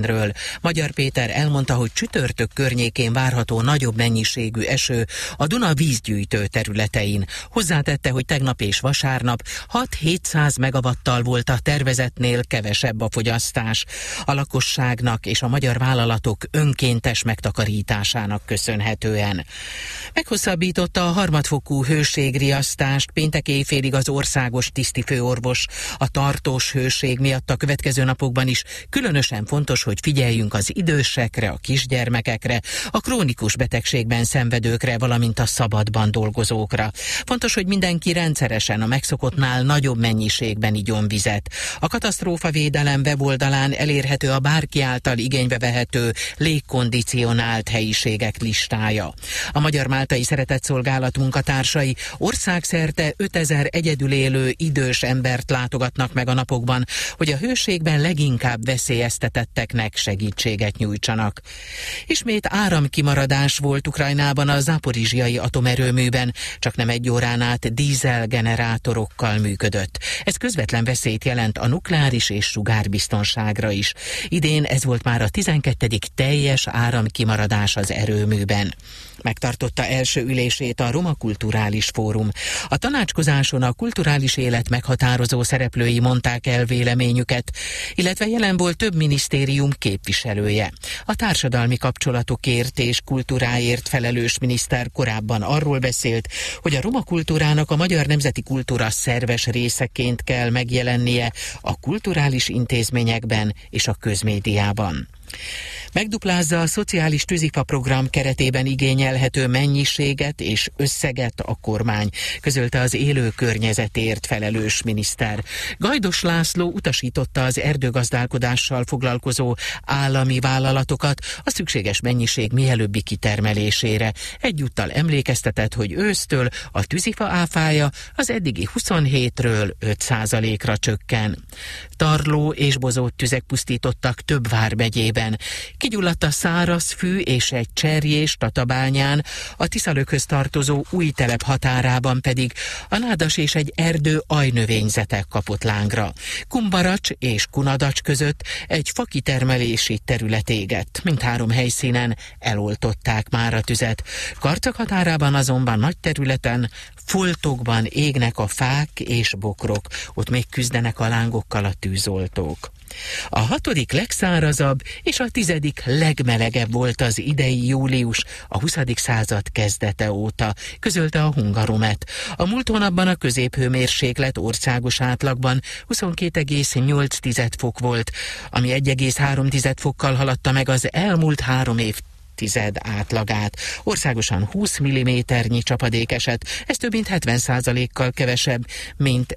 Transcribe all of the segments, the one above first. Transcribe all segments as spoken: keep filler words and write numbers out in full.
Ről. Magyar Péter elmondta, hogy csütörtök környékén várható nagyobb mennyiségű eső a Duna vízgyűjtő területein. Hozzátette, hogy tegnap és vasárnap hat-hétszáz megawattal volt a tervezetnél kevesebb a fogyasztás. A lakosságnak és a magyar vállalatok önkéntes megtakarításának köszönhetően. Meghosszabbította a harmadfokú hőségriasztást péntek éjfélig az országos tisztifőorvos. A tartós hőség miatt a következő napokban is különösen fontos, hogy figyeljünk az idősekre, a kisgyermekekre, a krónikus betegségben szenvedőkre, valamint a szabadban dolgozókra. Fontos, hogy mindenki rendszeresen a megszokottnál nagyobb mennyiségben igyon vizet. A katasztrófavédelem weboldalán elérhető a bárki által igénybe vehető légkondicionált helyiségek listája. A Magyar Máltai Szeretetszolgálat munkatársai országszerte ötezer egyedül élő idős embert látogatnak meg a napokban, hogy a hőségben leginkább veszélyeztetetteknek segítséget nyújtsanak. Ismét áramkimaradás volt Ukrajnában a záporizsiai atomerőműben, csak nem egy órán át dízelgenerátorokkal működött. Ez közvetlen veszélyt jelent a nukleáris és sugárbiztonságra is. Idén ez volt már a tizenkettedik teljes áramkimaradás az erőműben. Megtartotta első ülését a Roma Kulturális Fórum. A tanácskozáson a kulturális élet meghatározó szereplői mondták el véleményüket, illetve jelen volt több minisztérium képviselője. A társadalmi kapcsolatokért és kultúráért felelős miniszter korábban arról beszélt, hogy a roma kultúrának a magyar nemzeti kultúra szerves részeként kell megjelennie a kulturális intézményekben és a közmédiában. Megduplázza a szociális tűzifa program keretében igényelhető mennyiséget és összeget a kormány, közölte az élő környezetért felelős miniszter. Gajdos László utasította az erdőgazdálkodással foglalkozó állami vállalatokat a szükséges mennyiség mielőbbi kitermelésére. Egyúttal emlékeztetett, hogy ősztől a tűzifa áfája az eddigi huszonhétről öt százalékra csökken. Tarló és bozót tüzek pusztítottak több vármegyében. Kigyulladt a szárazfű és egy cserjés Tatabányán, a Tiszalökhöz tartozó Újtelep határában pedig a nádas és egy erdő ajnövényzete kapott lángra. Kumbaracs és Kunadacs között egy fakitermelési terület égett. Mindhárom helyszínen eloltották már a tüzet. Karcag határában azonban nagy területen, foltokban égnek a fák és bokrok. Ott még küzdenek a lángokkal a tűzoltók. A hatodik legszárazabb és a tizedik legmelegebb volt az idei július a huszadik század kezdete óta, közölte a Hungaromet. A múlt hónapban a középhőmérséklet országos átlagban huszonkét egész nyolc fok volt, ami egy egész három fokkal haladta meg az elmúlt három év tized átlagát. Országosan húsz milliméternyi csapadék esett, ez több mint hetven százalékkal kevesebb, mint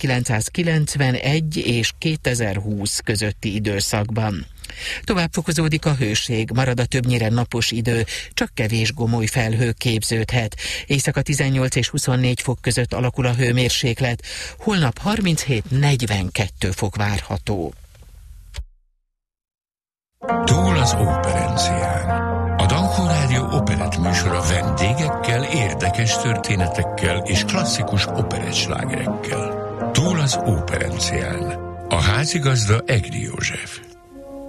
ezerkilencszázkilencvenegy és kétezer-húsz közötti időszakban. Tovább fokozódik a hőség, marad a többnyire napos idő, csak kevés gomoly felhő képződhet. Éjszaka tizennyolc és huszonnégy fok között alakul a hőmérséklet, holnap harminchét-negyvenkettő fok várható. Túl az operencián. A Dankó Rádió operett műsora vendégekkel, érdekes történetekkel és klasszikus operettslágerekkel. Túl az operencián. A házigazda Egri József.